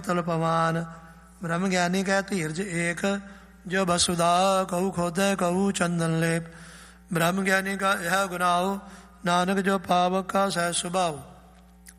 ਤਲ ਪਵਾਨ। ਬ੍ਰਹਮ ਗਿਆਨੀ ਕਹਿ ਧੀਰਜ ਏਕ, ਜੋ ਬਸੁਦਾ ਕਹੂ ਖੋਦੈ ਕਹੂ ਚੰਦਨ ਲੇਪ। ਬ੍ਰਹਮ ਗਿਆਨੀ ਕਾ ਇਹ ਗੁਨਾਉ, ਨਾਨਕ ਜੋ ਪਾਵਕ ਕਾ ਸਹਿ ਸੁਭਾਉ।